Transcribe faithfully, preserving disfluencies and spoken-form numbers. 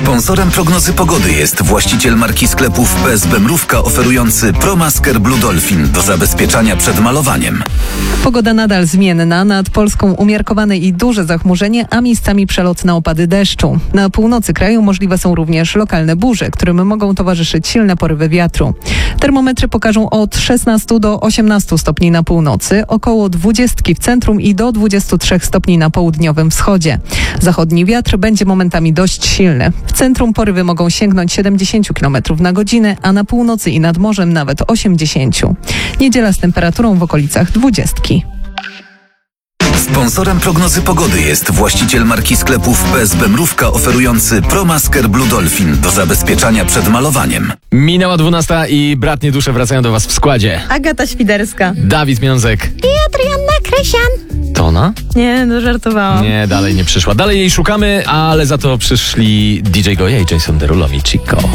Sponsorem prognozy pogody jest właściciel marki sklepów P S B Mrówka oferujący ProMasker Blue Dolphin do zabezpieczania przed malowaniem. Pogoda nadal zmienna. Nad Polską umiarkowane i duże zachmurzenie, a miejscami przelotne opady deszczu. Na północy kraju możliwe są również lokalne burze, którym mogą towarzyszyć silne porywy wiatru. Termometry pokażą od szesnastu do osiemnastu stopni na północy, około dwudziestki w centrum i do dwudziestu trzech stopni na południowym wschodzie. Zachodni wiatr będzie momentami dość silny. W centrum porywy mogą sięgnąć siedemdziesiąt kilometrów na godzinę, a na północy i nad morzem nawet osiemdziesiąt. Niedziela z temperaturą w okolicach dwudziestki. Sponsorem prognozy pogody jest właściciel marki sklepów P S B Mrówka oferujący ProMasker Blue Dolphin do zabezpieczania przed malowaniem. Minęła dwunasta i bratnie dusze wracają do was w składzie. Agata Świderska. Dawid Miązek. I Adrianna Krysian. To ona? Nie, no żartowałam. Nie, dalej nie przyszła. Dalej jej szukamy, ale za to przyszli D J Goja i Jason Derulo i Chico.